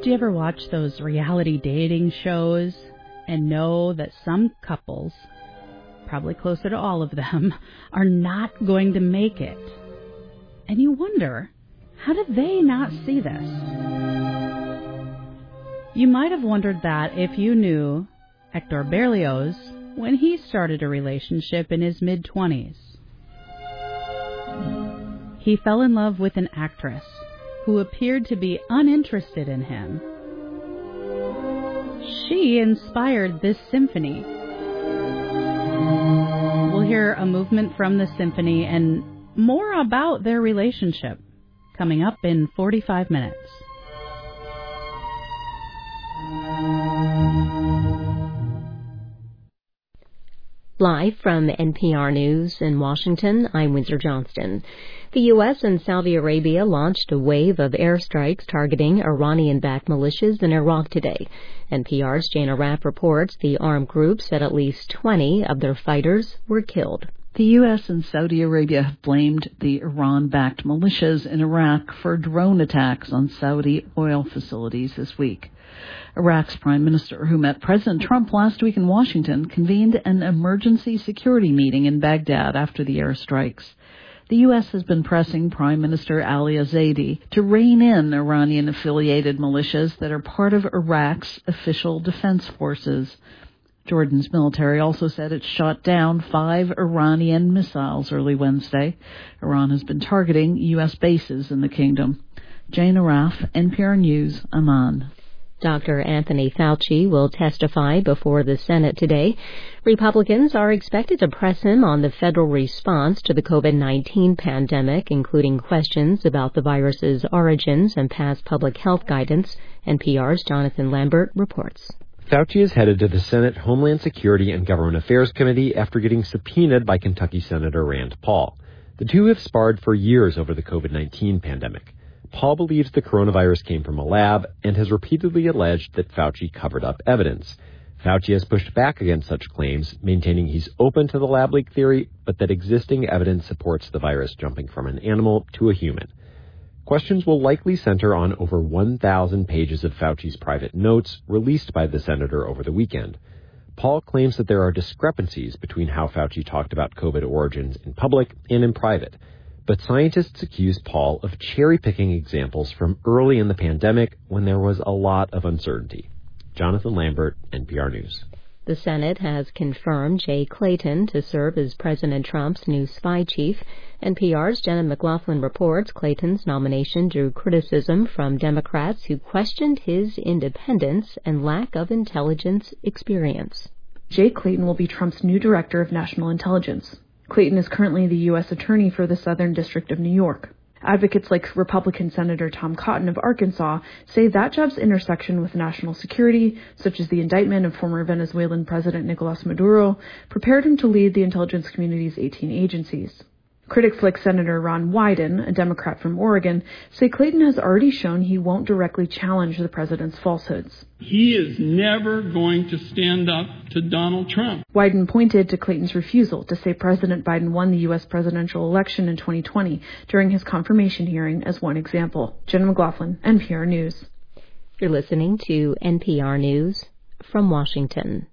Do you ever watch those reality dating shows and know that some couples, probably closer to all of them, are not going to make it? And you wonder, how do they not see this? You might have wondered that if you knew Hector Berlioz when he started a relationship in his mid-20s. He fell in love with an actress who appeared to be uninterested in him. She inspired this symphony. We'll hear a movement from the symphony and more about their relationship coming up in 45 minutes. Live from NPR News in Washington, I'm Windsor Johnston. The U.S. and Saudi Arabia launched a wave of airstrikes targeting Iranian-backed militias in Iraq today. NPR's Jana Raff reports the armed group said at least 20 of their fighters were killed. The U.S. and Saudi Arabia have blamed the Iran-backed militias in Iraq for drone attacks on Saudi oil facilities this week. Iraq's prime minister, who met President Trump last week in Washington, convened an emergency security meeting in Baghdad after the airstrikes. The U.S. has been pressing Prime Minister Ali Zaidi to rein in Iranian-affiliated militias that are part of Iraq's official defense forces. Jordan's military also said it shot down 5 Iranian missiles early Wednesday. Iran has been targeting U.S. bases in the kingdom. Jana Raff, NPR News, Amman. Dr. Anthony Fauci will testify before the Senate today. Republicans are expected to press him on the federal response to the COVID-19 pandemic, including questions about the virus's origins and past public health guidance. NPR's Jonathan Lambert reports. Fauci is headed to the Senate Homeland Security and Government Affairs Committee after getting subpoenaed by Kentucky Senator Rand Paul. The two have sparred for years over the COVID-19 pandemic. Paul believes the coronavirus came from a lab and has repeatedly alleged that Fauci covered up evidence. Fauci has pushed back against such claims, maintaining he's open to the lab leak theory, but that existing evidence supports the virus jumping from an animal to a human. Questions will likely center on over 1,000 pages of Fauci's private notes released by the senator over the weekend. Paul claims that there are discrepancies between how Fauci talked about COVID origins in public and in private. But scientists accuse Paul of cherry-picking examples from early in the pandemic when there was a lot of uncertainty. Jonathan Lambert, NPR News. The Senate has confirmed Jay Clayton to serve as President Trump's new spy chief. NPR's Jenna McLaughlin reports Clayton's nomination drew criticism from Democrats who questioned his independence and lack of intelligence experience. Jay Clayton will be Trump's new director of national intelligence. Clayton is currently the U.S. Attorney for the Southern District of New York. Advocates like Republican Senator Tom Cotton of Arkansas say that job's intersection with national security, such as the indictment of former Venezuelan President Nicolas Maduro, prepared him to lead the intelligence community's 18 agencies. Critics like Senator Ron Wyden, a Democrat from Oregon, say Clayton has already shown he won't directly challenge the president's falsehoods. He is never going to stand up to Donald Trump. Wyden pointed to Clayton's refusal to say President Biden won the U.S. presidential election in 2020 during his confirmation hearing as one example. Jenna McLaughlin, NPR News. You're listening to NPR News from Washington.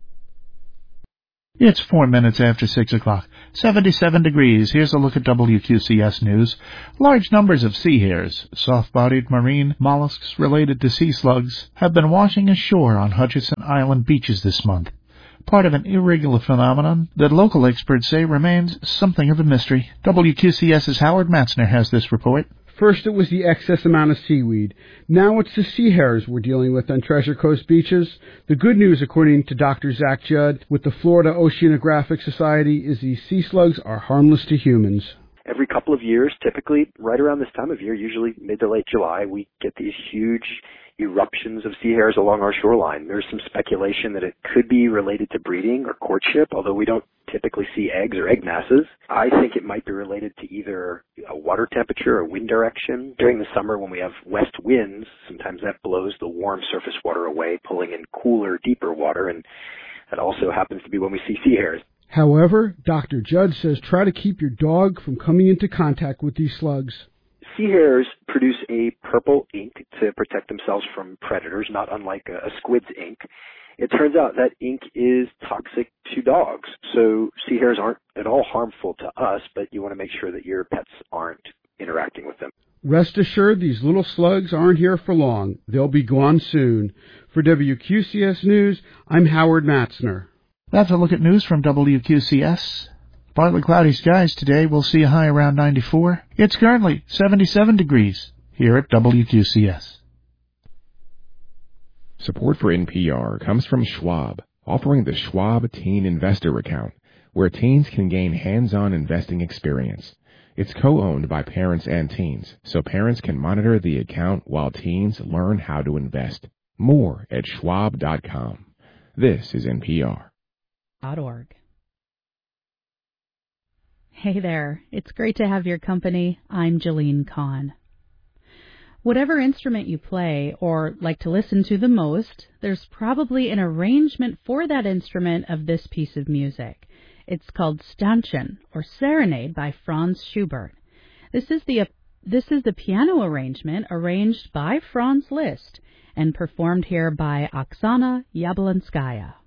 It's 4 minutes after 6 o'clock. 77 degrees. Here's a look at WQCS News. Large numbers of sea hares, soft-bodied marine mollusks related to sea slugs, have been washing ashore on Hutchinson Island beaches this month. Part of an irregular phenomenon that local experts say remains something of a mystery. WQCS's Howard Matzner has this report. First, it was the excess amount of seaweed. Now it's the sea hares we're dealing with on Treasure Coast beaches. The good news, according to Dr. Zach Judd with the Florida Oceanographic Society, is these sea slugs are harmless to humans. Every couple of years, typically right around this time of year, usually mid to late July, we get these huge eruptions of sea hares along our shoreline. There's some speculation that it could be related to breeding or courtship, although we don't typically see eggs or egg masses. I think it might be related to either a water temperature or wind direction. During the summer when we have west winds, sometimes that blows the warm surface water away, pulling in cooler, deeper water, and that also happens to be when we see sea hares. However, Dr. Judd says try to keep your dog from coming into contact with these slugs. sea hares produce a purple ink to protect themselves from predators, not unlike a squid's ink. It turns out that ink is toxic to dogs, so sea hares aren't at all harmful to us, but you want to make sure that your pets aren't interacting with them. Rest assured, these little slugs aren't here for long. They'll be gone soon. For WQCS News, I'm Howard Matzner. That's a look at news from WQCS. Partly cloudy skies today. We'll see a high around 94. It's currently 77 degrees here at WQCS. Support for NPR comes from Schwab, offering the Schwab Teen Investor Account, where teens can gain hands-on investing experience. It's co-owned by parents and teens, so parents can monitor the account while teens learn how to invest. More at schwab.com. This is NPR. .org. Hey there, it's great to have your company. I'm Jalene Kahn. Whatever instrument you play or like to listen to the most, there's probably an arrangement for that instrument of this piece of music. It's called Stanchen, or Serenade by Franz Schubert. This is the piano arrangement arranged by Franz Liszt and performed here by Oksana Yablonskaya.